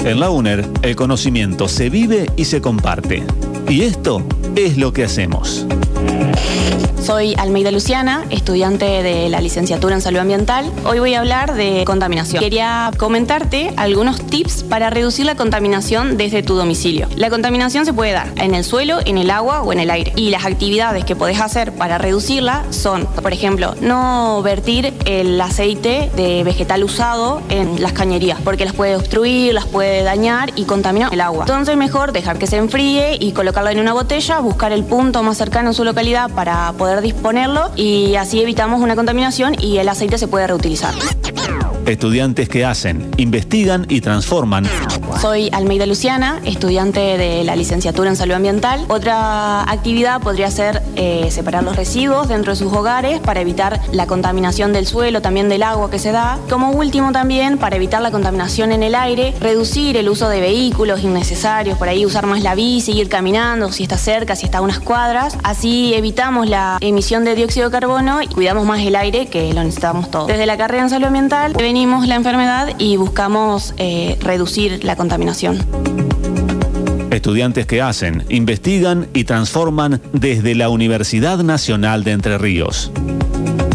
En la UNER, el conocimiento se vive y se comparte. Y esto es lo que hacemos. Soy Almeida Luciana, estudiante de la licenciatura en Salud Ambiental. Hoy voy a hablar de contaminación. Quería comentarte algunos tips para reducir la contaminación desde tu domicilio. La contaminación se puede dar en el suelo, en el agua o en el aire. Y las actividades que podés hacer para reducirla son, por ejemplo, no vertir el aceite de vegetal usado en las cañerías, porque las puede obstruir, las puede dañar y contaminar el agua. Entonces, mejor dejar que se enfríe y colocarla en una botella, buscar el punto más cercano en su localidad para poder disponerlo y así evitamos una contaminación y el aceite se puede reutilizar. Estudiantes que hacen, investigan y transforman. Soy Almeida Luciana, estudiante de la licenciatura en Salud Ambiental. Otra actividad podría ser separar los residuos dentro de sus hogares para evitar la contaminación del suelo, también del agua que se da. Como último también, para evitar la contaminación en el aire, reducir el uso de vehículos innecesarios, por ahí usar más la bici, ir caminando, si está cerca, si está a unas cuadras. Así evitamos la emisión de dióxido de carbono y cuidamos más el aire, que lo necesitamos todos. Desde la carrera en Salud Ambiental prevenimos la enfermedad y buscamos reducir la contaminación. Estudiantes que hacen, investigan y transforman desde la Universidad Nacional de Entre Ríos.